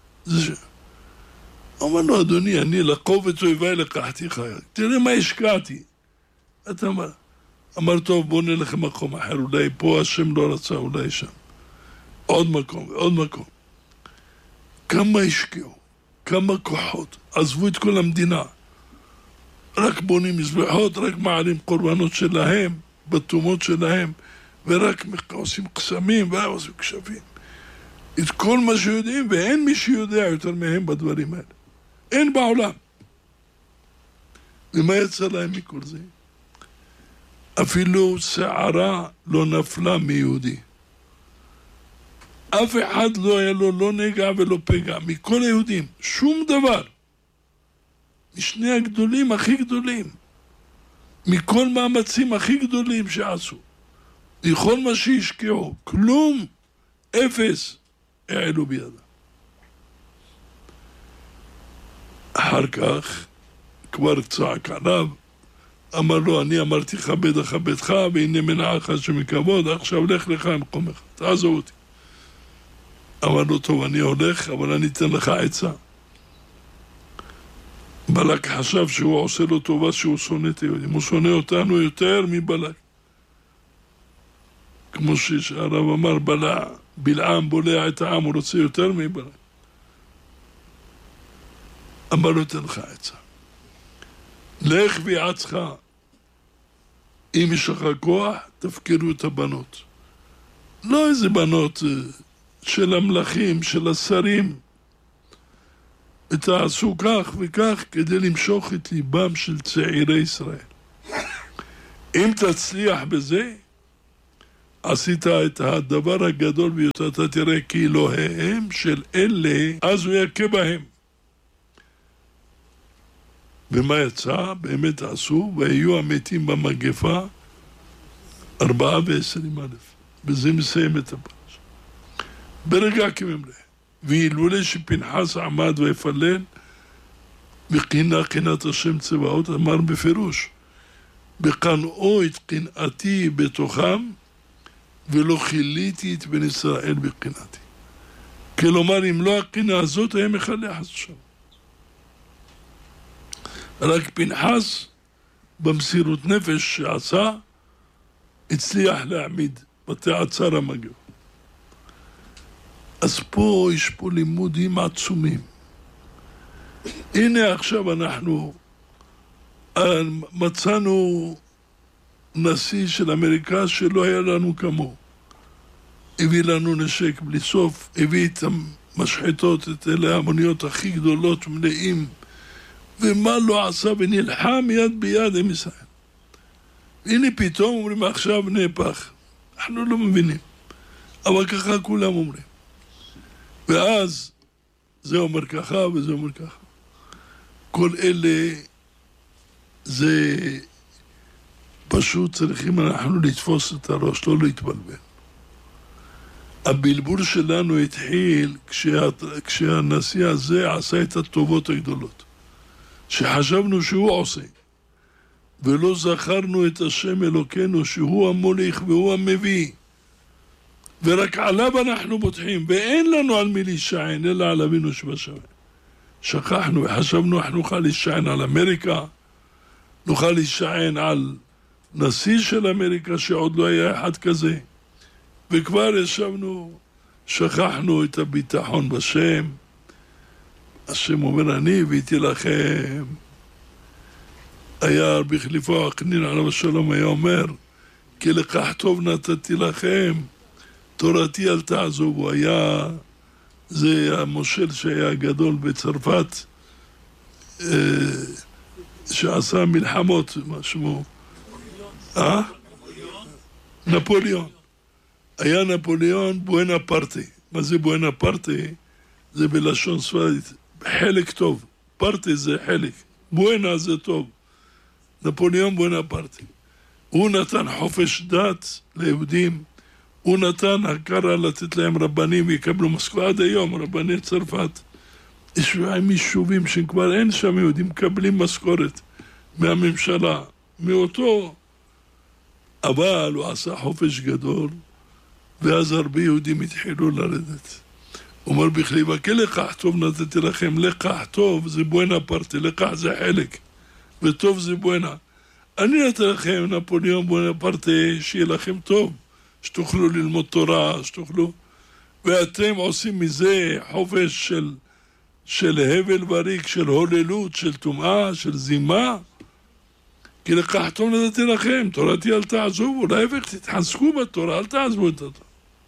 אומר לו, אדוני, אני לקובץ אויבי לקחתי חיי. תראה מה השקעתי. אתה אמר, טוב, בוא נלך למקום אחר, אולי פה השם לא רצה, אולי שם. עוד מקום, עוד מקום. כמה השקיעו, כמה כוחות, עזבו את כל המדינה. רק בונים מזבחות, רק מעלים קורבנות שלהם, בתומות שלהם, ורק עושים קסמים ועושים קשבים. את כל מה שיודעים, ואין מי שיודע יותר מהם בדברים האלה. אין בעולם. ומה יצא להם מכל זה? אפילו שערה לא נפלה מיהודי. אף אחד לא היה לו לא נגע ולא פגע, מכל היהודים, שום דבר. משני הגדולים הכי גדולים, מכל מאמצים הכי גדולים שעשו, מכל מה שהשקיעו, כלום, אפס. העלו בידה. אחר כך כבר צעק עליו, אמר לו, אני אמרתי כבד אכבדך, והנה מנעך שמכבוד, עכשיו לך לך למקומך, תעזוב אותי. אמר לו, טוב, אני הולך, אבל אני אתן לך עצה. בלק חשב שהוא עושה לו טובה שהוא שונא את היהודים, הוא שונא אותנו יותר מבלק. כמו שהרב אמר, בלעם בולע את העם, הוא רוצה יותר מבלק. אמר לו, תן לך עצה. לך ויעצך, אם יש לך כוח, תפקירו את הבנות. לא איזה בנות של המלכים, של השרים. ותעשו כך וכך כדי למשוך את ליבם של צעירי ישראל. אם תצליח בזה, עשית את הדבר הגדול ביותר, אתה תראה כי אלוהיהם של אלה, אז הוא יקה בהם. ומה יצא? באמת עשו, והיו המתים במגפה 24,000. בזה מסיים את הפרש. ברגע כממלא. ואילולא שפנחס עמד ויפלל, וקינה קינת השם צבאות, אמר בפירוש, בקנאו את קנאתי בתוכם, ולא חיליתי את בן ישראל בקנאתי. כלומר, אם לא הקנאה הזאת, היה מחלח שם. רק פנחס, במסירות נפש שעשה, הצליח להעמיד בתעצר המגב. אז פה יש פה לימודים עצומים. הנה עכשיו אנחנו מצאנו נשיא של אמריקה שלא היה לנו כמוהו. הביא לנו נשק בלי סוף, הביא את המשחטות, את אלה המוניות הכי גדולות מלאים, ומה לא עשה ונלחם יד ביד עם ישראל. הנה פתאום אומרים עכשיו נהפך. אנחנו לא מבינים, אבל ככה כולם אומרים. ואז זה אומר ככה וזה אומר ככה. כל אלה זה פשוט צריכים אנחנו לתפוס את הראש, לא להתבלבל. הבלבול שלנו התחיל כשהנשיא הזה עשה את הטובות הגדולות, שחשבנו שהוא עושה, ולא זכרנו את השם אלוקינו שהוא המוליך והוא המביא, ורק עליו אנחנו בוטחים, ואין לנו על מי להישען אלא על אבינו שבשמיים. שכחנו וחשבנו אנחנו נוכל להישען על אמריקה, נוכל להישען על נשיא של אמריקה שעוד לא היה אחד כזה, וכבר ישבנו, שכחנו את הביטחון בשם. השם אומר, אני הבאתי לכם. היה רבי חליפה הקנין עליו השלום היה אומר, כי לקח טוב נתתי לכם, תורתי אל תעזובו. היה, זה המושל שהיה גדול בצרפת, שעשה מלחמות, משהו. נפוליאון. היה נפוליאון בואנה פרטי. מה זה בואנה פרטי? זה בלשון ספרדית. חלק טוב. פרטי זה חלק. בואנה זה טוב. נפוליאון בואנה פרטי. הוא נתן חופש דת ליהודים. הוא נתן הכרה לתת להם רבנים ויקבלו משכורת. עד היום רבני צרפת. יש יישובים שכבר אין שם יהודים מקבלים משכורת מהממשלה. מאותו. אבל הוא עשה חופש גדול. ואז הרבה יהודים התחילו לרדת. הוא אומר בכליבה, כי לקח טוב נתתי לכם, לקח טוב זה בואנה פרטי, לקח זה חלק, וטוב זה בואנה. אני נתתי לכם נפוליאון בואנה פרטי, שיהיה לכם טוב, שתוכלו ללמוד תורה, שתוכלו... ואתם עושים מזה חופש של הבל וריק, של הוללות, של טומאה, של זימה, כי לקח טוב נתתי לכם, תורתי אל תעזובו, להפך תתחזקו בתורה, אל תעזבו את התורה.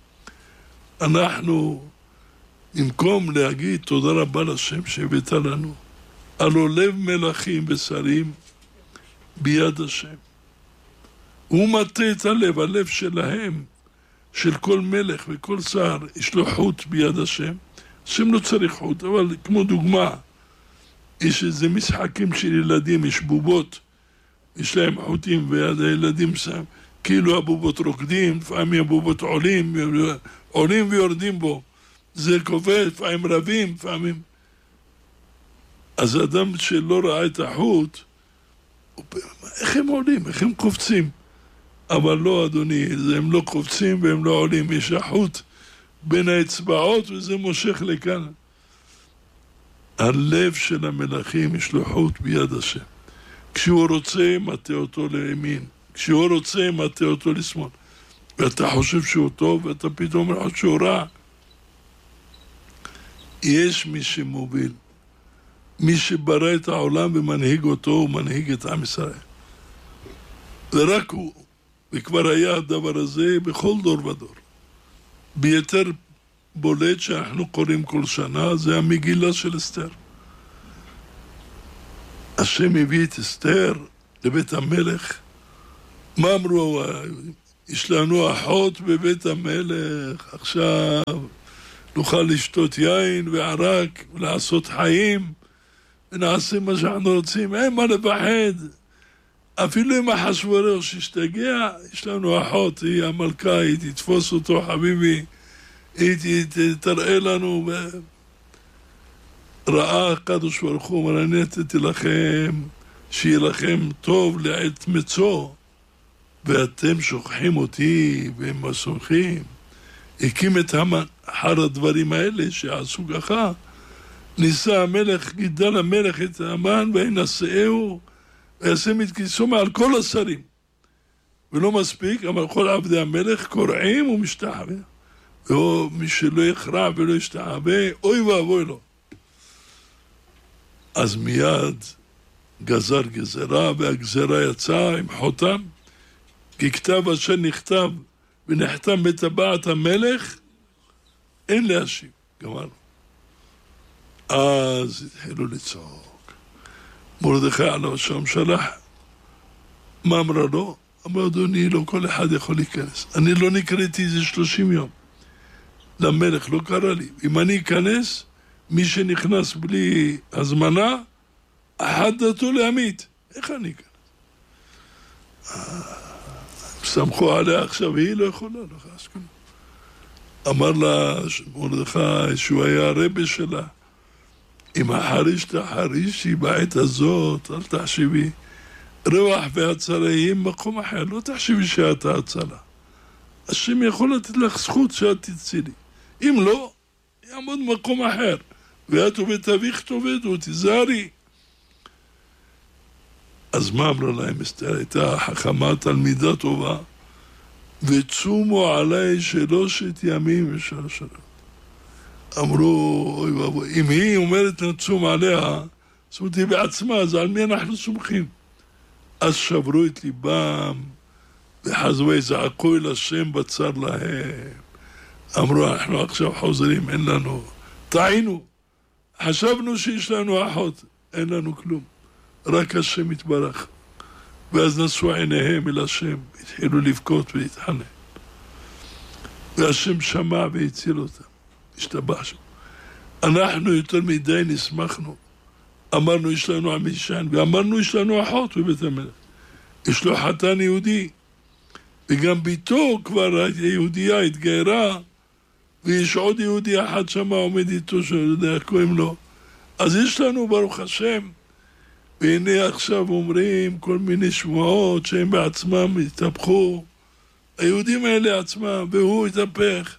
אנחנו, במקום להגיד תודה רבה לשם שהבאת לנו, הלא לב מלכים ושרים ביד השם. הוא מטה את הלב שלהם, של כל מלך וכל שר, יש לו חוט ביד השם. השם לא צריך חוט, אבל כמו דוגמה, יש איזה משחקים של ילדים, יש בובות, יש להם חוטים ויד הילדים שם, כאילו הבובות רוקדים, לפעמים הבובות עולים ויורדים בו. זה קובע, לפעמים רבים, לפעמים. אז אדם שלא ראה את החוט, איך הם עולים, איך הם קופצים? אבל לא, אדוני, הם לא קופצים והם לא עולים. יש החוט בין האצבעות וזה מושך לכאן. הלב של המלכים יש לו חוט ביד השם. כשהוא רוצה, מטה אותו לימין. כשהוא רוצה, מטה אותו לשמאל. ואתה חושב שהוא טוב, ואתה פתאום אומר שהוא רע. יש מי שמוביל. מי שברא את העולם ומנהיג אותו, הוא מנהיג את עם ישראל. ורק הוא. וכבר היה הדבר הזה בכל דור ודור. ביותר בולט שאנחנו קוראים כל שנה, זה המגילה של אסתר. השם הביא את אסתר לבית המלך. מה אמרו? יש לנו אחות בבית המלך, עכשיו נוכל לשתות יין וערק ולעשות חיים ונעשה מה שאנחנו רוצים, אין מה לפחד. אפילו אם אחשוורוש ישתגע, יש לנו אחות, היא המלכה, היא תתפוס אותו חביבי, היא תראה לנו. ראה הקדוש ברוך הוא, אומר, אני נתתי לכם, שיהיה לכם טוב לעת מצוא, ואתם שוכחים אותי והם סומכים. הקים את המן, אחר הדברים האלה שעשו ככה, ניסה המלך, גידל המלך את המן וינשאהו, ויעשה מתכיסו מעל כל השרים. ולא מספיק, אבל כל עבדי המלך קורעים ומשתחווה. ומי שלא יכרע ולא ישתחווה, אוי ואבוי לו. אז מיד גזר גזרה, והגזרה יצאה עם חותם, כי כתב אשר נכתב ונחתם בטבעת המלך, אין להשיב. גמרנו. אז התחילו לצעוק. מרדכי עליו שם שלח. מה אמרה לו? אמר, אדוני, לא כל אחד יכול להיכנס. אני לא נקראתי איזה 30 יום. למלך לא קרא לי. אם אני אכנס, מי שנכנס בלי הזמנה, אחת דתו להמית. איך אני אכנס? סמכו עליה עכשיו, היא לא יכולה, לא חס כלום. אמר לה מרדכי, שהוא היה הרבי שלה, אם החריש תחרישי בעת הזאת, אל תחשבי, רווח והצלה יהיה מקום אחר, לא תחשבי שאתה הצלה. השם יכול לתת לך זכות שאת תצילי. אם לא, יעמוד מקום אחר. ואת ובית אביך תאבדו, תיזהרי. אז מה אמרה להם אסתר? הייתה חכמה תלמידה טובה, וצומו עליי 3 ימים ו3 שעות. אמרו, אוי ואבוי, אם היא אומרת נצום עליה, זאת אומרת, היא בעצמה, אז על מי אנחנו סומכים? אז שברו את ליבם, וחזרו זעקו אל השם בצר להם. אמרו, אנחנו עכשיו חוזרים, אין לנו. טעינו, חשבנו שיש לנו אחות, אין לנו כלום. רק השם יתברך. ואז נשאו עיניהם אל השם, התחילו לבכות ולהתחנן. והשם שמע והציל אותם. השתבח שם. אנחנו יותר מדי נשמחנו. אמרנו, יש לנו עם ישן, ואמרנו, יש לנו אחות בבית המלך. יש לו חתן יהודי, וגם ביתו כבר היהודייה התגיירה, ויש עוד יהודי אחד שם עומד איתו, שאני יודע איך קוראים לו. אז יש לנו, ברוך השם, והנה עכשיו אומרים כל מיני שמועות שהם בעצמם התהפכו, היהודים האלה עצמם, והוא התהפך.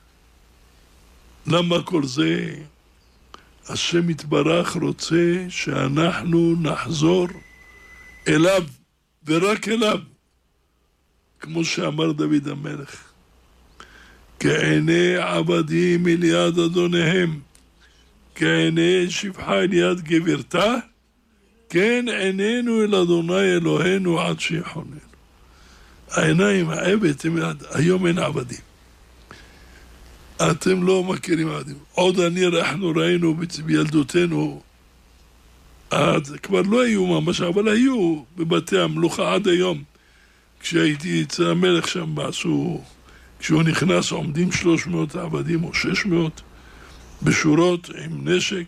למה כל זה? השם יתברך רוצה שאנחנו נחזור אליו, ורק אליו, כמו שאמר דוד המלך. כעיני עבדים אל יד אדוניהם, כעיני שפחה אל יד גברתה, כן עינינו אל אדוני אלוהינו עד שיחוננו. העיניים, העבד, היום אין עבדים. אתם לא מכירים עבדים. עוד אנחנו ראינו בילדותנו, אז כבר לא היו ממש, אבל היו בבתי המלוכה עד היום. כשהייתי אצל המלך שם בעשו, כשהוא נכנס עומדים 300 עבדים או 600 בשורות עם נשק,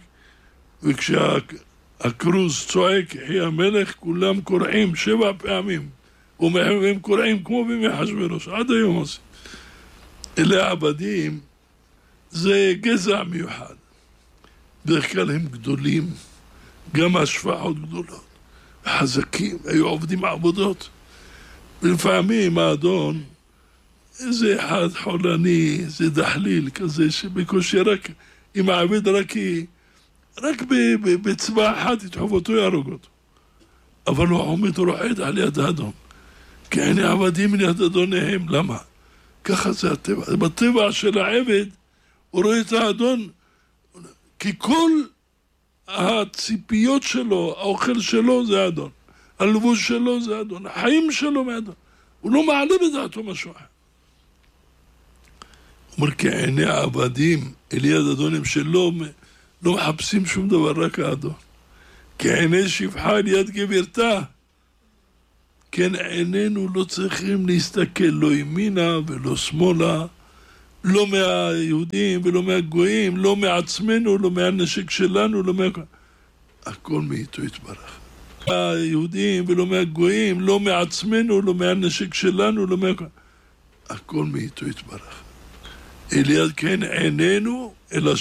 וכשהקרוז צועק יחי המלך, כולם קוראים 7 פעמים, והם קוראים כמו בימי אחשוורוש, עד היום עושים. אלה עבדים זה גזע מיוחד. בדרך כלל הם גדולים, גם השפחות גדולות, חזקים, היו עובדים עבודות. ולפעמים האדון, איזה אחד חולני, זה דחליל כזה, שבקושי רק, אם העבד רק בצבא אחת יתחוב אותו יהרוג אותו. אבל הוא עומד רועד על יד האדון. כי אין עבדים על יד אדוניהם. למה? ככה זה הטבע. בטבע של העבד, הוא רואה את האדון, כי כל הציפיות שלו, האוכל שלו זה האדון. הלבוש שלו זה האדון. החיים שלו מהאדון. הוא לא מעלה בדעתו משהו אחר. הוא אומר, כעיני העבדים אל יד אדונים שלא לא מחפשים שום דבר, רק האדון. כעיני שפחה אל יד גברתה, כן עינינו לא צריכים להסתכל לא ימינה ולא שמאלה, לא מהיהודים ולא מהגויים, לא מעצמנו, לא מהנשק שלנו, לא הכל מאיתו יתברך. היהודים ולא מהגויים, לא מעצמנו, לא מהנשק שלנו, לא הכל מאיתו יתברך. אל יד כן עינינו אל